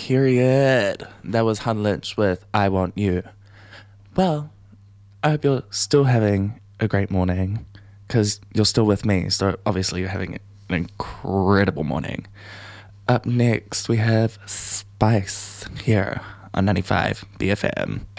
Period. That was Han Lynch with I Want You. Well, I hope you're still having a great morning because you're still with me. So obviously, you're having an incredible morning. Up next, we have Spice here on 95 BFM.